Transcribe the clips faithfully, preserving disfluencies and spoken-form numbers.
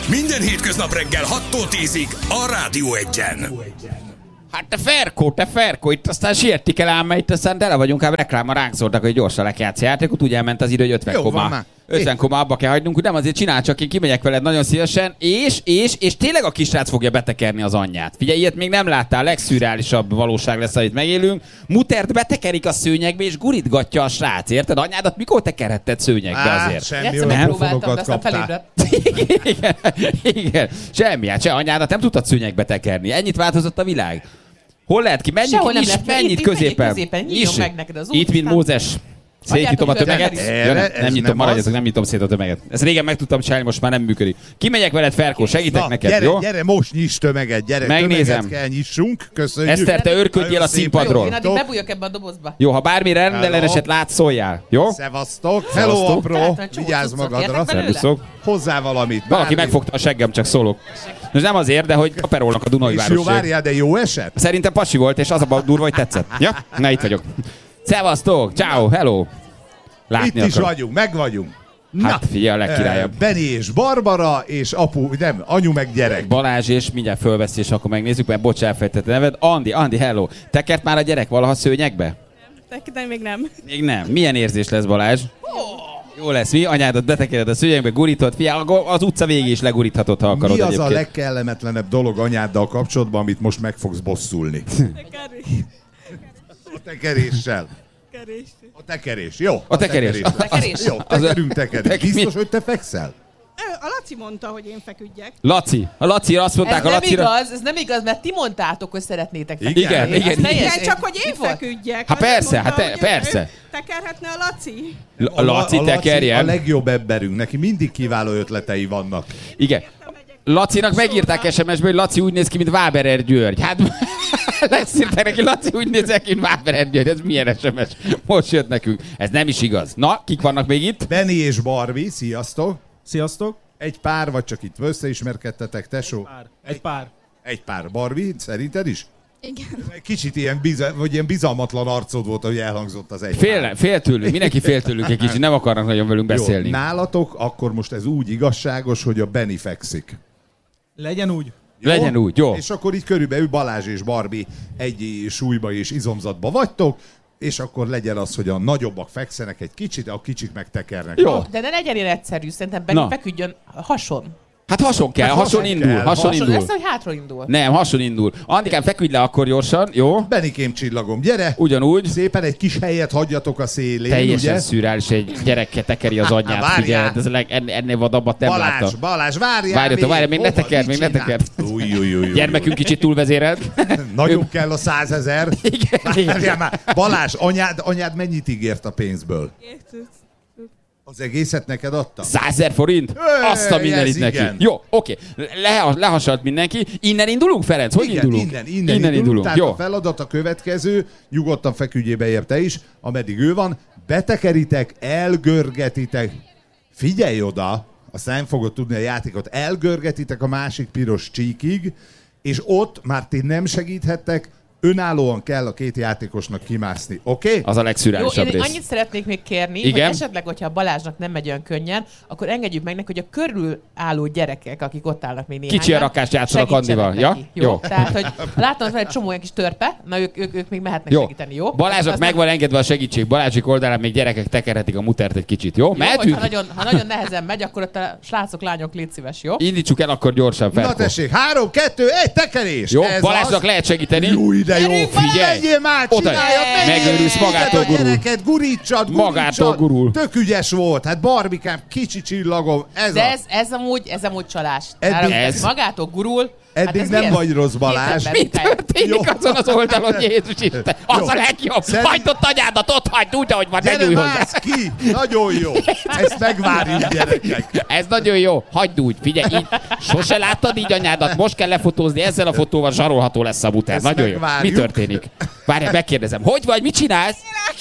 Minden hétköznap reggel hattól tízig a Rádió Egyen. Hát te Ferkó, te Ferkó, itt aztán sietik el ám, mert itt aztán tele vagyunk, ám reklámmal ránk szóltak, hogy gyorsan le kell játszani játékot, úgy elment az idő, hogy ötven koma. ötven koma abba kell hagynunk, nem azért csinál, csak én kimegyek veled nagyon szívesen, és, és, és tényleg a kisrác fogja betekerni az anyját. Figyelj, ilyet még nem láttál, legszürreálisabb valóság lesz, amit megélünk. Mutert betekerik a szőnyegbe, és gurítgatja a srác, érted? Anyádat mikor tekerhetted szőnyegbe azért? Semmi olyan fonokat kaptál. igen, igen, semmi, hát se anyádat nem tudtad szőnyegbe tekerni. Ennyit változott a világ. Hol lehet ki? Menjünk, Sehol nem is, lehet. mennyit Itt- itt középen. menjit középen. Nyíljon meg neked az út, Itt, mint aztán- Mózes. Szétnyitom a Adjátok tömeget. ide, Ja, nem, ez nem nyitom, nem maradjatok, az. nem nyitom szét a tömeget. Ezt régen meg tudtam csinálni, most már nem működik. Kimegyek veled, Ferkó, segítek Na, neked, gyere, jó? gyere, most nyiss tömeget, gyere, Megnézem. tömeget kell nyissunk, köszönjük. Eszter, te örködjél Nagyon a szépen színpadról. Én addig Top. bebújok ebbe a dobozba. Jó, ha bármi rendelleneset látsz, szóljál, jó? Szevasztok, hello Szevasztok. apró, Tehát, hogy csomó vigyázz cuccot magadra. értek belőle? Szervuszok. Hozzá valamit. Valaki bármi. megfogta a seggem, csak szólok. Most nem azért, de hogy aperolnak a Dunai És jó, városért. várjál, de jó eset? Szerintem pasi volt, és az a durva, hogy tetszett. Ja? Na, itt vagyok. Szevasztok, ciao, hello. Látni Itt is akarok. vagyunk, meg vagyunk. Hát figyelj, a legkirályabb. eh, Benni és Barbara, és apu, nem, anyu meg gyerek. Balázs, és mindjárt fölveszi, és akkor megnézzük, mert bocs, elfejtette neved. Andi, Andi, hello. Tekert már a gyerek valaha szőnyegbe? De még nem. Még nem. Milyen érzés lesz, Balázs? Jó lesz, mi? Anyádat betekered a szőnyegbe, gurítod. Figyelj, az utca végig is leguríthatod, ha akarod Mi az egyébként. a legkellemetlenebb dolog anyáddal kapcsolatban, amit most meg fogsz bosszulni? A tekeréssel. A tekerés, jó. A tekerés. lesz. Tekerés? Jó, tekerünk, tekerünk. Tek- mi? Biztos, hogy te fekszel? A Laci mondta, hogy én feküdjek. Laci. A Laci, azt Ez mondták a nem Lacira. igaz, ez nem igaz, mert ti mondtátok, hogy szeretnétek Igen, feküdni. igen, Az igen. teljes- Igen, csak hogy én Mi volt? feküdjek. Hát Azért persze, mondta, hát te- hogy persze. ő Tekerhetne a Laci. A Laci a tekerjen. a legjobb emberünk, neki mindig kiváló ötletei vannak. Igen. Lacinak megírták es em es-be, hogy Laci úgy néz ki, mint Váberer György. Hát leszírták neki, Laci úgy néz ki, mint Váberer György. Ez milyen es em es? Most jött nekünk. Ez nem is igaz. Na, kik vannak még itt? Benni és Barbie, sziasztok. Sziasztok! Egy pár, vagy csak itt összeismerkedtetek, tesó? Pár. Egy pár. Egy pár. Barbie, szerinted is? Igen. Kicsit ilyen, biza, vagy ilyen bizalmatlan arcod volt, hogy elhangzott az egy Fél, pár. fél tőlük, mindenki fél tőlük egy kicsit, nem akarnak nagyon velünk beszélni. Jó, nálatok akkor most ez úgy igazságos, hogy a Benni fekszik. Legyen úgy. Jó? Legyen úgy, jó. És akkor így körülbelül Balázs és Barbie egy súlyba és izomzatba vagytok, és akkor legyen az, hogy a nagyobbak fekszenek egy kicsit, a kicsik megtekernek. Jó. De ne legyen ilyen egyszerű, szerintem Na. Benni feküdjön hason. Hát hason kell, Hát hason hason indul, kell. hason Hason indul. lesz, hogy hátra indul. Nem, hason indul. Andikám, feküdj le akkor gyorsan, jó? Benikém csillagom, gyere! Ugyanúgy. Szépen egy kis helyet hagyjatok a szélén, Teljesen ugye? szürreális, egy gyereke tekeri az anyját. Várjál. Figyelj, ez a leg, ennél, ennél vadabbat nem Balázs, láttam. Balázs, várjál! Várjatok, várjál, még ne Hova? tekerd, Mit még ne csinál? tekerd. Új, új, új, új, Gyermekünk kicsit túlvezérelt. Nagyon kell a százezer. Igen, Várjál már. Balázs, anyád, anyád mennyit ígért a pénzből? Érted? Az egészet neked adta? Százezer forint? Ö, Azt a mindenit ez neki. igen. Jó, oké. Le, lehasalt mindenki. Innen indulunk, Ferenc? Hogy Igen, indulunk? innen, innen, innen indulunk. Tehát Jó. a feladat a következő, nyugodtan feküdjél beér te is, ameddig ő van, betekeritek, elgörgetitek, figyelj oda, aztán nem fogod tudni a játékot, elgörgetitek a másik piros csíkig, és ott már ti nem segíthettek, önállóan kell a két játékosnak kimászni, oké? Okay? Az a Jó, legszürreálisabb én rész. annyit szeretnék még kérni, Igen? hogy esetleg, hogyha a Balázsnak nem megy olyan könnyen, akkor engedjük meg neki, hogy a körül álló gyerekek, akik ott állnak még néhányan, Kicsi a rakást játszanak segítsenek Andival, neki. ja? Jó? Jó. Tehát, hogy láttam fel egy csomó olyan kis törpe, na ők, ők, ők még mehetnek Jó. segíteni, jó? Balázsnak Az meg van engedve a segítség. Balázsik oldalán még gyerekek tekerhetik a mutert egy kicsit, jó? Jó, vagy Mehetünk? ha nagyon, ha nagyon nehezen megy, akkor ott a srácok, lányok, légy szíves, jó? Indítsuk el akkor gyorsan, Na Ferko. tessék, három, kettő, egy tekerés! Jó, Ez Balázsnak az. lehet segíteni. Jó, de jó, Gyerünk, figyelj! Menjél már, Oda- csináljad, menjél! megőrülsz, magától a gurul. gyereket, gurítsad, gurítsad. Magától gurul. Tök ügyes volt, hát Barbikám, kicsi csillagom, ez De a... ez, ez, amúgy, ez amúgy csalás. Eddig- Eddig, Ez- ez magától gurul. Eddig ez nem milyen- vagy rossz, Balázs. Két Mi ember, történik Jó. azon az oldalon, Jézus Isten? Az Jó. a legjobb. Szerint- Hagyd ott anyádat, ott hagyd úgy, ahogy van, ne Gyere, nyújj hozzá. mász ki! Nagyon jó! Ezt megvárjuk, gyerekek! Ez nagyon jó. Hagyd úgy. Figyelj, így. Sose láttad így anyádat, most kell lefotózni, ezzel a fotóval zsarolható lesz a muter. Ezt Nagyon jó. megvárjuk. Mi történik? Várjál, megkérdezem. Hogy vagy, mit csinálsz?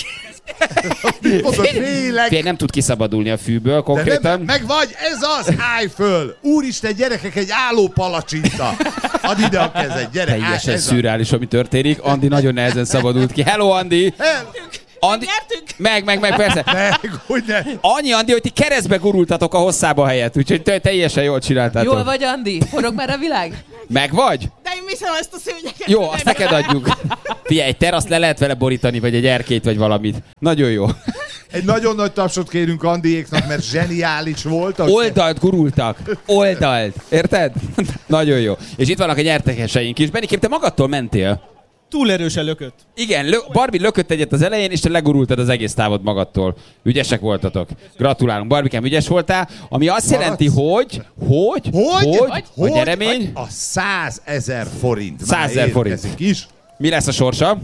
Mondod, félek! Figyelj, nem tud kiszabadulni a fűből De nem, konkrétan. meg vagy, ez az, állj föl! Úristen, gyerekek, egy álló palacsinta! Add ide a kezed, gyere! állj, Teljesen ez a- szürreális, ami történik. Andi nagyon nehezen szabadult ki. Hello, Andi! El- Andi... Nyertünk? Meg, meg, meg, persze. Meg, hogy ne. Annyi, Andi, hogy ti keresztbe gurultatok a hosszába helyett, úgyhogy te teljesen jól csináltátok. Jól vagy, Andi? Forog már a világ? Meg vagy? De én viszem ezt a szőnyeket. Jó, azt neked adjuk. Figyelj, egy teraszt le lehet vele borítani, vagy egy erkélyt, vagy valamit. Nagyon jó. Egy nagyon nagy tapsot kérünk Andiéknak, mert zseniális voltak. Oldalt gurultak. Oldalt. Érted? Nagyon jó. És itt vannak a nyertekeseink is. Benikém, te magadtól mentél. Túl erősen lökött. Igen, lö- Barbie lökött egyet az elején, és te legurultad az egész távot magadtól. Ügyesek voltatok. Gratulálunk. Barbikám, ügyes voltál. Ami azt Maradsz? jelenti, hogy... Hogy? Hogy? Hogy? A nyeremény? A százezer forint. százezer forint. Is. Mi lesz a sorsa?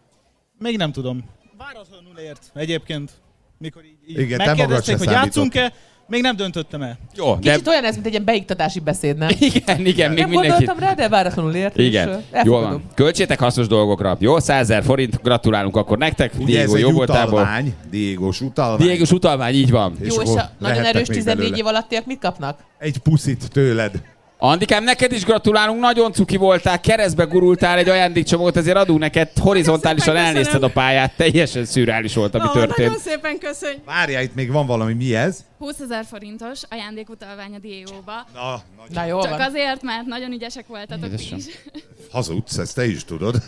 Még nem tudom. Váratlanul ért egyébként. Mikor így, így Igen, te magad megkérdezték, se hogy játszunk-e, még nem döntöttem el. Jó, de... Kicsit olyan ez, mint egy ilyen beiktatási beszéd, nem? Igen, igen, még Nem mindenki... gondoltam rá, de váratlanul ért. Igen, és, jól elfogadom. van. Költsétek hasznos dolgokra. Jó, százezer forint, gratulálunk akkor nektek. Ugye Diego ez egy jó voltából. utalvány. Diégós utalvány. Diégos utalvány, így van. És Jó, és akkor a nagyon lehetnek erős még tizennégy belőle. év alattiak mit kapnak? Egy puszit tőled. Andikám, neked is gratulálunk, nagyon cuki voltál, keresztbe gurultál, egy ajándékcsomót azért adunk neked, horizontálisan Nagyon szépen elnézted a köszönöm. pályát, teljesen szürreális volt, ami Ó, történt. nagyon szépen köszönj. Várjál, itt még van valami. Mi ez? húszezer forintos ajándékutalvány a Diegóba. Na, Na jó Csak van. azért, mert nagyon ügyesek voltatok ti Jézusom. is. hazudsz, ezt te is tudod.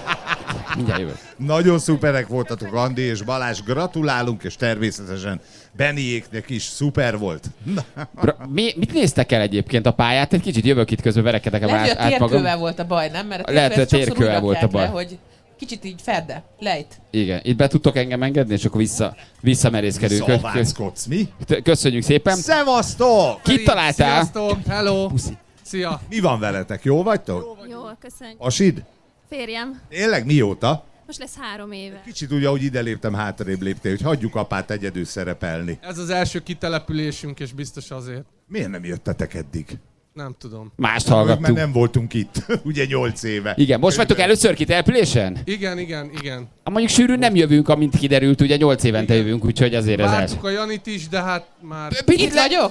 Mindjárt jövök. Nagyon szuperek voltatok, Andi és Balázs. Gratulálunk, és természetesen Beniéknek is szuper volt. Na, Gra- Mi, mit néztek el egyébként a pályát? Egy kicsit jövök itt közben, verekedek a Lehet, hogy át, a át magam. térkővel volt a baj, nem? Mert a Lehet, hogy a térkővel sokszor térkővel úgy volt a rakják baj. le, hogy kicsit így ferde, lejt. Igen, itt be tudtok engem engedni, és akkor vissza, visszamerészkedünk. Kö- kö- szaváckodsz, mi? Köszönjük szépen. Szevasztok! Kit találtál? Sziasztok, hello! Szia! Mi van veletek? Jó vagytok? Jól, köszönj. Asid? Férjem, Tényleg mióta? most lesz három éve. Kicsit úgy, ahogy ide léptem, hátrébb léptél, hogy hagyjuk apát egyedül szerepelni. Ez az első kitelepülésünk, és biztos azért. Miért nem jöttetek eddig? Nem tudom. Mást Mert hallgattunk. nem voltunk itt, ugye nyolc éve. Igen, most vagytok először kitelepülésen? Igen, igen, igen. Ha mondjuk sűrűn nem jövünk, amint kiderült, ugye nyolc évente jövünk, úgyhogy azért ez első. Vártuk a Janit is, de hát már... Itt vagyok?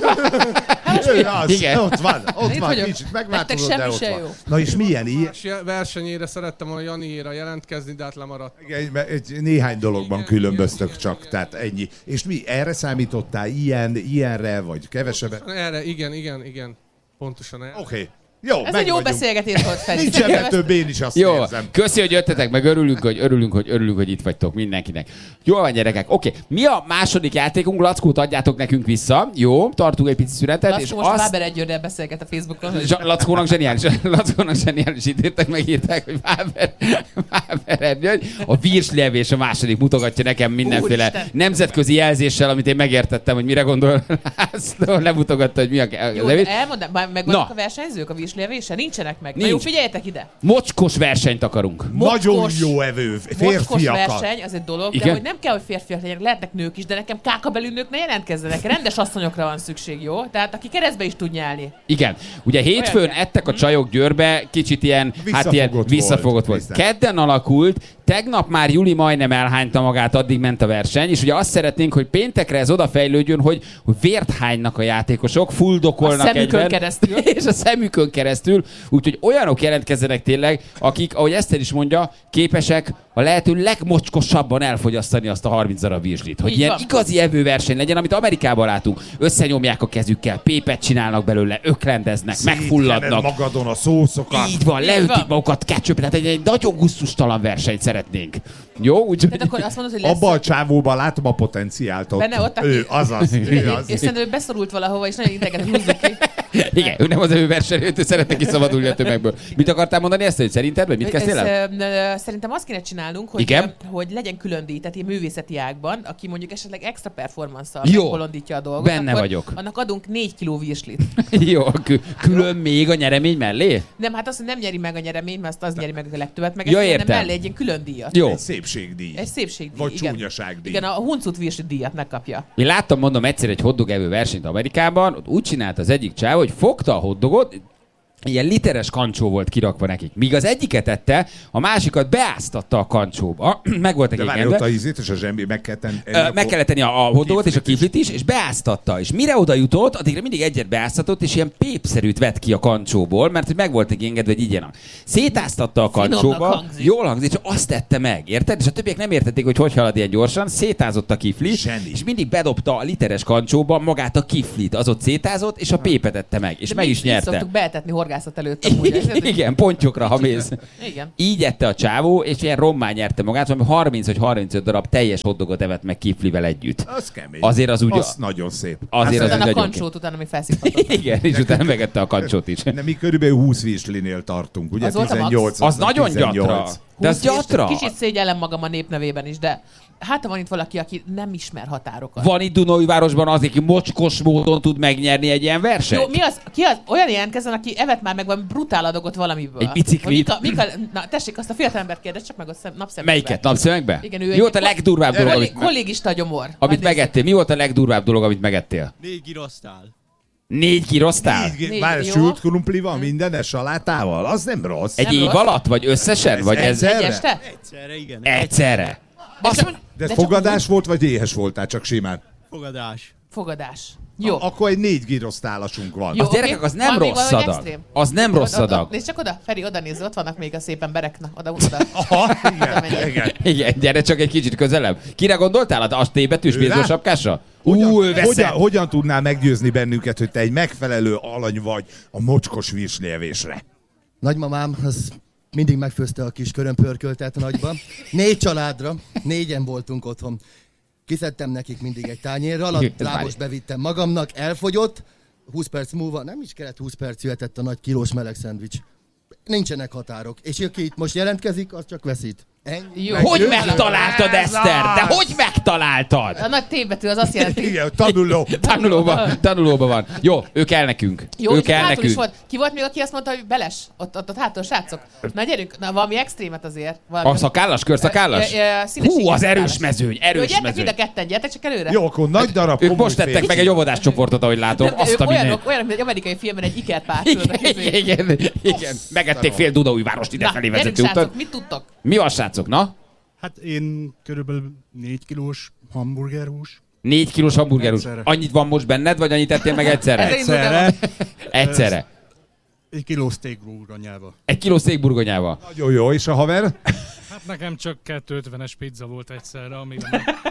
Ő az, Igen. ott van, ott Itt van, vagyok. kicsit Nektek megváltozott, semmi de ott se van. jó. Na és milyen ilyen? Más versenyére szerettem volna Janiéra jelentkezni, de hát lemaradt. Egy, egy, néhány dologban Igen, különböztök igen, csak, igen, tehát ennyi. És mi, erre számítottál? Ilyen, ilyenre, vagy kevesebbre? Oké, Erre, igen, igen, igen. Pontosan erre. okay. Jó, Ez meg egy jó vagyunk. beszélgetés volt, Feri. Nincs Szerintem ebben ezt- több, én is azt Jó, érzem. köszi, hogy jöttetek, meg örülünk, hogy örülünk, hogy örülünk, hogy itt vagytok mindenkinek. Jó van, gyerekek. Oké, mi a második játékunk? Lackót adjátok nekünk vissza. Jó, tartunk egy pici szünetet, Lackó és most azt... Váber Egyőrrel beszélget a Facebookon. hogy- Zsa- Lackónak zseniális, Lackónak zseniális írták, megírták, hogy Váber, Váber Ergyő, a virslevés a második mutogatja nekem mindenféle Úristen. nemzetközi jelzéssel, amit én megértettem, hogy mire gondol. László lemutogatta, hogy mi a Jó, levés. de elmondom, már meg Na. vannak a versenyzők a vízlévésen? Nincsenek meg. Na jó, Nincs. figyeljetek ide! Mocskos versenyt akarunk. Nagyon Mocskos- jó evő, Mocskos férfiakat. verseny, az egy dolog, Igen? de hogy nem kell, hogy férfiak legyenek, lehetnek nők is, de nekem kákabelű nők ne jelentkezzenek. Rendes asszonyokra van szükség, jó? Tehát aki keresztbe is tud nyálni. Igen. Ugye hétfőn Olyan kell. ettek a csajok Győrbe, kicsit ilyen, hát Visszafogott ilyen volt. visszafogott volt. Biztos. Kedden alakult, tegnap már Juli majdnem elhányta magát, addig ment a verseny, és ugye azt szeretnénk, hogy péntekre ez odafejlődjön, hogy, hogy vért hánynak a játékosok, fuldokolnak A szemükön egyben, keresztül. és a szemükön keresztül, úgyhogy olyanok jelentkezzenek tényleg, akik, ahogy Eszter is mondja, képesek a lehető legmocskosabban elfogyasztani azt a harminc darab virslit. Hogy Így ilyen van. igazi evőverseny legyen, amit Amerikában látunk. Összenyomják a kezükkel, pépet csinálnak belőle, öklendeznek, Szétkened megfulladnak. magadon a szószokat. Így van, Így leütik van. magukat ketchup, tehát egy, egy nagyon gusztustalan versenyt szeretnénk. Jó, úgyhogy... Tehát akkor azt mondod, hogy lesz... Abba a csávóban látom a potenciált ott. Benne ott, aki- Ő, azaz, ő az. És szerintem ő beszorult valahova, és nagyon ideget húzzuk ki. Igen, ő nem az evőversenyő, ő szeretne kiszabadulni a tömegből. Mit akartál mondani ezt, hogy szerinted, vagy mit kezdtél el? Ez, ö, ö, Szerintem azt kéne csinálnunk, hogy, Igen? ö, hogy legyen külön díj, tehát ilyen művészeti ágban, aki mondjuk esetleg extra performance-szal Jó. megbolondítja a dolgot. Benne akkor vagyok. Annak adunk négy kiló virslit. Jó, kü- külön még a nyeremény mellé? Nem, hát azt, hogy nem nyeri meg a nyereményt, mert azt az nyeri meg a legtöbbet, meg Ja, ezt értem. mellé egy ilyen külön díjat. Jó. Egy szépségdíj. Egy szépségdíj. Vagy igen. csúnyaságdíj. Igen, a huncut virslit díjat megkapja. Én láttam, mondom, egyszer egy hotdog evő versenyt Amerikában, ott úgy csinált az egyik csáv, hogy fogta a hotdogot, ilyen literes kancsó volt kirakva nekik. Míg az egyiket ette, a másikat beáztatta a kancsóba. Meg voltak de várj, ott a ízét és a zsembi meg kellett tenni. Ö, meg kellett tenni a, a hoddogot és a kiflit is, és beáztatta. És mire oda jutott, addigra mindig egyet beáztatott, és ilyen pépszerűt vett ki a kancsóból, mert hogy meg volt neki engedve, hogy igyenek. Szétáztatta a kancsóba, hangzik. Jól hangzik, és azt tette meg, érted? És a többiek nem értették, hogy hogy halad ilyen gyorsan, szétázott a kifli, Zseni. És mindig bedobta a literes kancsóba magát a kiflit, az ott szétázott, és a pépet ette meg, és de meg is nyerte. Szoktuk beetetni horgászat előtt. Amúgy, igen, pontyokra, ha mész. Igen. Így ette a csávó, és ilyen rommá nyerte magát, valami harminc vagy harmincöt darab teljes hotdogot evett meg kiflivel együtt. Az kemény. Azért az úgy... Az nagyon szép. Azért az, az a kancsót utána, ami felszívhatott. Igen, és utána megette a kancsót is. Nem, mi körülbelül húsz virslinél tartunk, ugye? Az tizennyolc. Az, az nagyon gyatra. De az gyatra. Kicsit szégyellem magam a népnevében is, de hát van itt valaki, aki nem ismer határokat. Van itt Dunaújvárosban az, aki mocskos módon tud megnyerni egy ilyen versenyt? Jó, mi az? Ki az? Olyan jelentkezzen, aki evett már meg valami brutál adagot valamiből. Egy biciklit. Mika, Mika, na tessék, azt a fiatalembert kérdez, csak meg a szem, napszemüvegbe. Melyiket? Napszemüvegbe? Igen, ő mi volt a legdurvább dolog, kollég, amit... kollégista gyomor. Amit megettél? Mi volt a legdurvább dolog, amit megettél? Négy girosztál. Négy girosztál? Négy, már sült krumpli van mindenes salátával? Az nem rossz. Egy év alatt? Vagy összesen? Ez vagy ez egy este? Egyszerre, igen. Egyszerre. De, de, de, de fogadás volt, vagy éhes voltál csak simán? Fogadás. Fogadás. Jó. A, akkor egy négy girosztálasunk van. Jó, az okay. Gyerekek, az nem van rossz adag. Az nem rossz adag. Nézd csak oda, Feri, oda nézz, ott vannak még a szép emberek. Na, oda, oda. Aha, igen, igen. Igen, gyere csak egy kicsit közelebb. Kire gondoltál? A T-betűs bízósapkásra? Hogyan, Ú, hogyan, hogyan tudnál meggyőzni bennünket, hogy te egy megfelelő alany vagy a mocskos virslievésre? Nagymamám, az mindig megfőzte a kis körömpörköltet a nagyba. Négy családra, négyen voltunk otthon. Kiszedtem nekik mindig egy tányérral, a lábos bevittem magamnak, elfogyott, húsz perc múlva, nem is kellett húsz perc, jöhetett a nagy kilós meleg szendvics. Nincsenek határok. És aki itt most jelentkezik, az csak veszít. Jó, hogy megtaláltad, Eszter? De hogy megtaláltad? A nagy T-betű az azt jelenti. Igen, tanuló. Tanulóban, tanulóban van. Jó, ő kell nekünk. Jó, ő kell nekünk. Volt. Ki volt még, aki azt mondta, hogy beles? Ott, ott, ott hátul, srácok. Na gyerünk, na valami extrémet azért. Valami... A szakállas, körszakállas? Hú, az erős mezőny, erős Jó, mezőny. Mind a ketten, gyertek csak előre. Jó, akkor nagy darab. Ők most tettek meg egy óvodás csoportot, ahogy látom. Nem, azt, ők ami olyanok, olyanok, mint egy amerikai filmben egy ikerpár. Igen, igen, igen. Megették fél Dunaújvárost idefelé vezető utat. Mit tudtok? Mi van, srácok? Na? Hát én körülbelül négy kilós hamburgerhús. Négy kilós hamburgerhús. Annyit van most benned, vagy annyit ettél meg egyszerre? Egyszerre. Egyszerre. Egy kiló steak burgonyával. Egy kiló steak burgonyával. Nagyon jó, és a haver? Hát nekem csak kétszázötvenes pizza volt egyszerre, amíg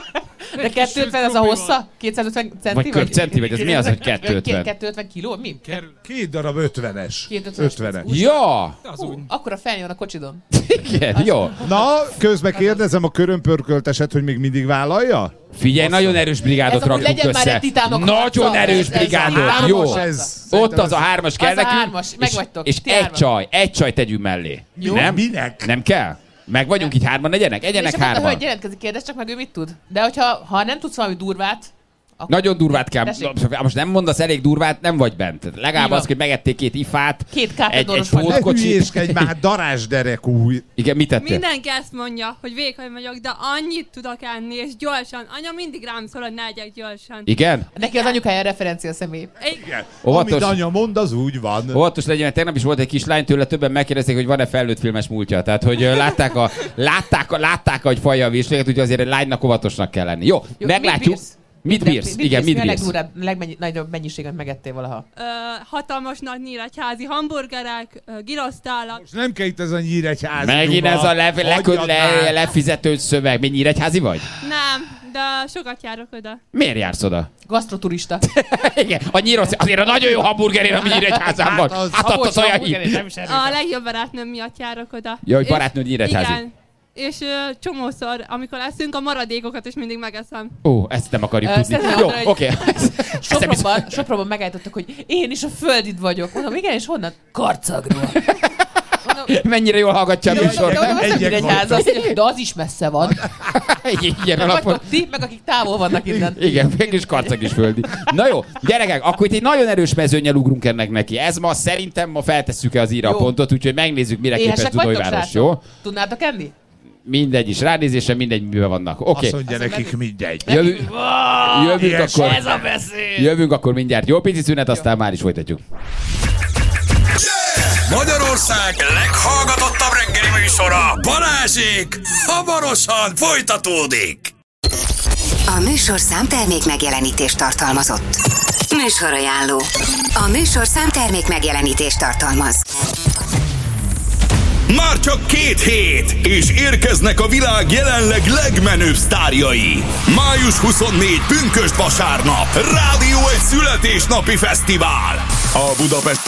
De kétszázötven az a hossza? kétszázötven centi? Vagy köpcenti, vagy ez mi az, hogy kétszázötven? kétszázötven kiló? Mi? Két darab ötvenes. ötvenes. Ja! Hú, akkor a feljön a kocsidon. Igen, jó. Na, közben kérdezem a körömpörkölteset, hogy még mindig vállalja? Figyelj, Aztán. Nagyon erős brigádot rakunk össze. Nagyon erős brigádot, jó. Ez, ott az a hármas kell nekünk. Hármas, megvagytok. És, és egy csaj, egy csaj tegyünk mellé. Jó. Nem? Minek? Nem kell? Meg vagyunk így hárman, egyenek, egyenek és hárman. És hogy jelentkezik, kérdez csak meg, ő mit tud. De hogyha ha nem tudsz valami durvát, akkor... Nagyon durvát kell. Tessék. Most nem mondasz elég durvát, nem vagy bent. Legalább az, hogy megették két ifát, két egy, egy pótkocsit. Ne hülyéskedj már, darázsderekúj. Igen, mit tettél? Mindenki ezt mondja, hogy vékony vagyok, de annyit tudok enni, és gyorsan. Anya mindig rám szól, hogy ne egyek gyorsan. Igen? Neki az anyukája referencia személy. Igen. Óvatos. Amit anya mond, az úgy van. Óvatos legyen, mert tegnap is volt egy kislány, tőle többen megkérdezték, hogy van-e felnőtt filmes múltja. Tehát, hogy látták, a, látták, látták, hogy falja a vízsléget, úgyhogy azért egy lánynak óvatosnak kell lenni. Jó, Jó meglátjuk. Mit bírsz? Igen, mit bírsz? Mi a legnagyobb mennyiséget megettél valaha? Ö, hatalmas nagy nyíregyházi hamburgerek, uh, girosztálak. Most nem kell itt ez a nyíregyházi. Megint ez a le, le, le, lefizető szöveg. Mi nyíregyházi vagy? Nem, de sokat járok oda. Miért jársz oda? Gasztroturista. Igen, a nyíros, azért a nagyon jó hamburgerén, ami nyíregyházán van. Hát, hát ott az olyan hír. A legjobb barátnőm miatt járok oda. Ja, hogy barátnőd nyíregyházi. Igen. És uh, csomószor, amikor eszünk, a maradékokat is mindig megeszem. Ó, ezt nem akarjuk uh, tudni. Jó, oké. Okay. Sopronban, Sopronban megállítottak, hogy én is a földit vagyok. Mondom, igen, és honnan? Karcagról. Mennyire jól hallgatja a műsor. De az is messze van. Igen, alapon. Ti, meg akik távol vannak innen. Igen, mégis Karcag is földi. Na jó, gyerekek, akkor itt egy nagyon erős mezőnnyel ugrunk ennek neki. Ez ma szerintem ma feltesszük-e az íra pontot, úgyhogy megnézzük, mire képes Dunaújváros, jó? Tudnátok enni? Mindegy is, ránézésre mindegy, miben vannak. Oké. Azt mondja nekik mindegy. Jövünk, jövünk akkor. Ez a beszél. Jövünk akkor mindjárt. Jó, pici szünet, aztán már is folytatjuk. Yeah! Magyarország leghallgatottabb reggeli műsora, Balázsék, hamarosan folytatódik. A műsorszám termék megjelenítést tartalmazott. Műsorajánló. A műsorszám termék megjelenítést tartalmaz. Már csak két hét, és érkeznek a világ jelenleg legmenőbb sztárjai. május huszonnégyedike pünkösd vasárnap. Rádió egy születésnapi fesztivál. A Budapest